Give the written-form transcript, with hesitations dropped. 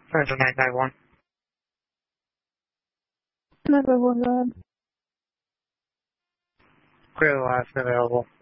Center 991. 951, go ahead. Clear the last available.